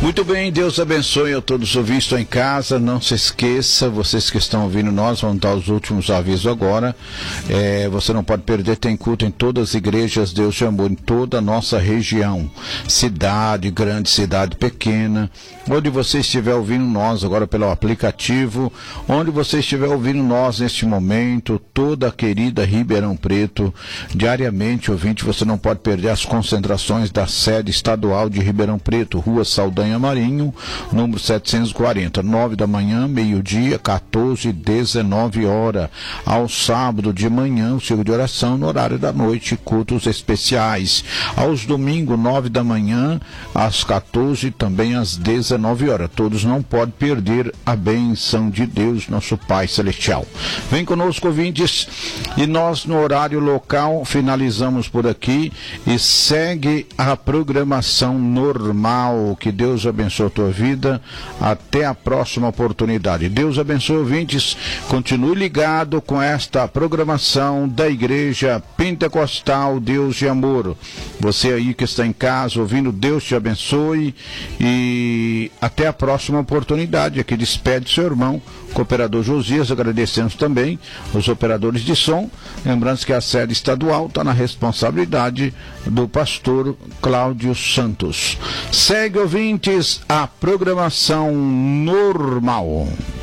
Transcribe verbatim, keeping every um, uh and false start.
Muito bem, Deus abençoe a todos os ouvintes em casa. Não se esqueça, vocês que estão ouvindo nós, vão dar os últimos avisos agora. É, você não pode perder, tem culto em todas as igrejas Deus de Amor, em toda a nossa região, cidade grande, cidade pequena, onde você estiver ouvindo nós agora pelo aplicativo, onde você estiver ouvindo nós neste momento, toda a querida Ribeirão Preto, diariamente, ouvinte, você não pode perder as concentrações da sede estadual de Ribeirão Preto, Rua Saldanha Marinho, número setecentos e quarenta, nove da manhã, meio-dia, quatorze e dezenove horas. Ao sábado de manhã, o círculo de oração, no horário da noite, cultos especiais. Aos domingos, nove da manhã, às quatorze e também às dezenove horas. Todos não podem perder a benção de Deus, nosso Pai Celestial. Vem conosco, ouvintes, e nós no horário local finalizamos por aqui e segue a programação normal. Que Deus abençoe a tua vida. Até a próxima oportunidade. Deus abençoe, ouvintes. Continue ligado com esta programação da Igreja Pentecostal Deus de Amor. Você aí que está em casa ouvindo, Deus te abençoe e até a próxima oportunidade. Aqui despede seu irmão, cooperador Josias. Agradecemos também os operadores de som. Lembrando que a sede estadual está na responsabilidade do pastor Cláudio Santos. Segue, ouvintes, a programação normal.